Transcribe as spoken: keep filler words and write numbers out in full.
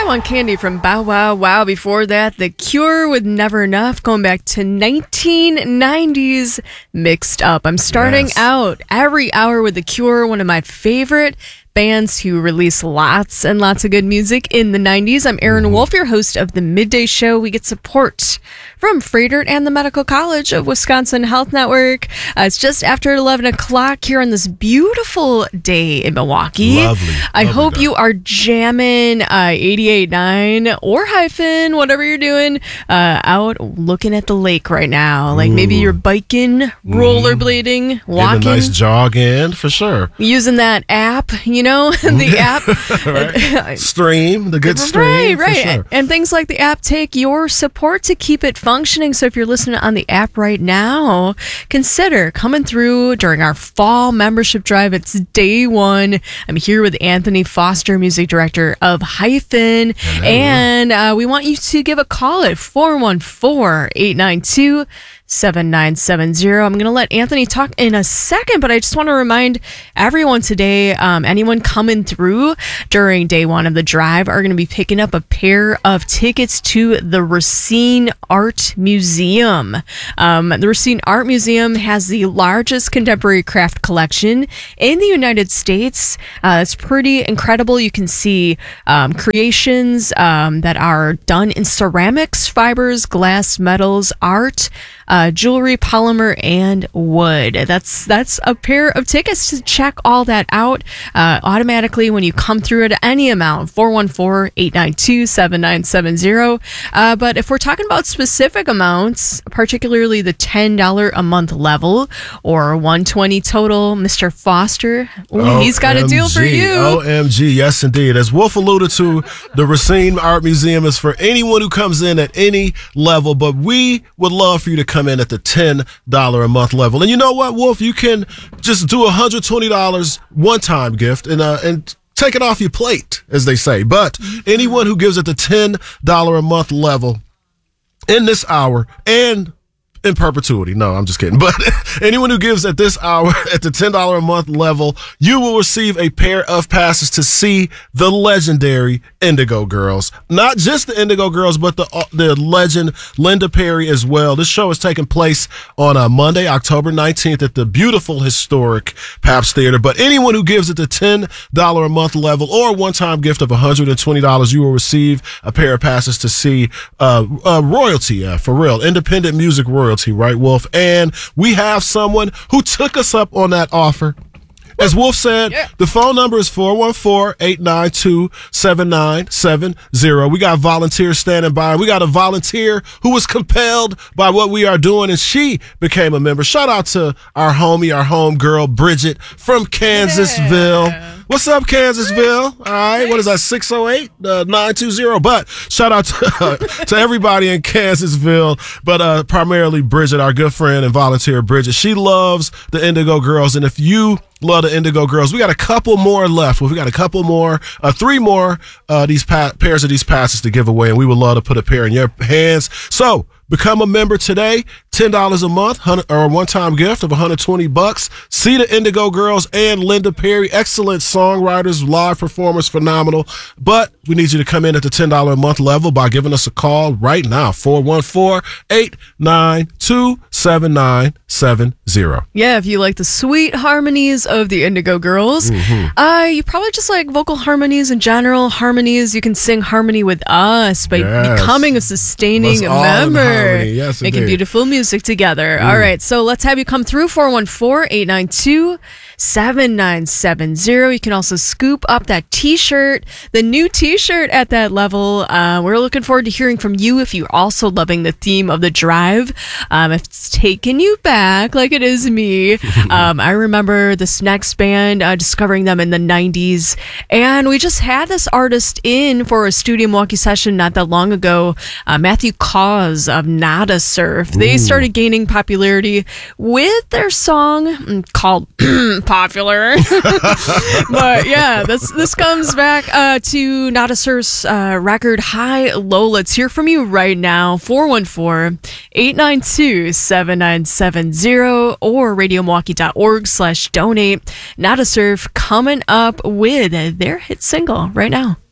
I Want Candy from Bow Wow Wow. Before that, The Cure with Never Enough, going back to nineteen nineties Mixed Up. I'm starting Yes. out every hour with The Cure, one of my favorite bands who release lots and lots of good music in the nineties. I'm Erin Wolf, your host of the Midday Show. We get support from Froedtert and the Medical College of Wisconsin Health Network. Uh, it's just after eleven o'clock here on this beautiful day in Milwaukee. Lovely. I lovely hope day. you are jamming uh, eighty-eight point nine or hyphen, whatever you're doing, uh, out looking at the lake right now. Like maybe you're biking, rollerblading, walking. Getting a nice jog in for sure. Using that app, you know, the app. Right. Stream, the good stream. Right, right. For sure. And things like the app take your support to keep it functioning. So if you're listening on the app right now, consider coming through during our fall membership drive. It's day one. I'm here with Anthony Foster, music director of Hyphen. Hello. And uh, we want you to give a call at four one four, eight nine two, seven nine seven zero. I'm going to let Anthony talk in a second, but I just want to remind everyone today, um, anyone coming through during day one of the drive are going to be picking up a pair of tickets to the Racine Art Museum. Um, the Racine Art Museum has the largest contemporary craft collection in the United States. Uh, it's pretty incredible. You can see um, creations um, that are done in ceramics, fibers, glass, metals, art, Uh, jewelry, polymer, and wood. That's that's a pair of tickets to check all that out uh, automatically when you come through at any amount, four one four, eight nine two, seven nine seven zero. Uh, but if we're talking about specific amounts, particularly the ten dollars a month level or one hundred twenty dollars total, Mister Foster, ooh, he's got a deal for you. O M G, yes indeed. As Wolf alluded to, the Racine Art Museum is for anyone who comes in at any level, but we would love for you to come in at the ten dollars a month level. And you know what, Wolf? You can just do a one hundred twenty dollars one-time gift and uh, and take it off your plate, as they say. But anyone who gives at the ten dollars a month level in this hour and in perpetuity. No, I'm just kidding. But anyone who gives at this hour at the ten dollars a month level, you will receive a pair of passes to see the legendary Indigo Girls. Not just the Indigo Girls, but the uh, the legend Linda Perry as well. This show is taking place on uh, Monday, October nineteenth at the beautiful historic Pabst Theater. But anyone who gives at the ten dollars a month level or a one-time gift of one hundred twenty dollars, you will receive a pair of passes to see uh, uh, royalty, uh, for real, independent music royalty. Right, Wolf? And we have someone who took us up on that offer. As Wolf said, Yeah. the phone number is four one four, eight nine two, seven nine seven zero. We got volunteers standing by. We got a volunteer who was compelled by what we are doing, and she became a member. Shout out to our homie, our home girl, Bridget from Kansasville. Yeah. What's up, Kansasville? All right, what is that, six oh eight, nine two zero? But shout out to, to everybody in Kansasville, but uh, primarily Bridget, our good friend and volunteer Bridget. She loves the Indigo Girls, and if you love the Indigo Girls, we got a couple more left. We got a couple more, uh, three more uh, these pa- pairs of these passes to give away, and we would love to put a pair in your hands. So become a member today, ten dollars a month, or a one-time gift of one hundred twenty bucks. See the Indigo Girls and Linda Perry, excellent songwriters, live performers, phenomenal. But we need you to come in at the ten dollars a month level by giving us a call right now, four one four, eight nine two, seven nine seven zero. Yeah, if you like the sweet harmonies of the Indigo Girls, Mm-hmm. uh, you probably just like vocal harmonies in general, harmonies. You can sing harmony with us by Yes. becoming a sustaining Us all in member. harmony. Yes, making indeed. beautiful music together. All right, so let's have you come through, four one four, eight nine two, seven nine seven zero. You can also scoop up that t-shirt, the new t-shirt at that level. Uh, we're looking forward to hearing from you if you're also loving the theme of the drive. Um, if it's taking you back like it is me. um, I remember this next band, uh, discovering them in the nineties, and we just had this artist in for a Studio Milwaukee session not that long ago, uh, Matthew Cause of Nada Surf. They started gaining popularity with their song mm, called Popular. But yeah, this this comes back uh, to Nada Surf's uh, record High Low. Let's hear from you right now, four one four, eight nine two, seven nine seven zero or radiomilwaukee.org slash donate. Nada Surf coming up with their hit single right now.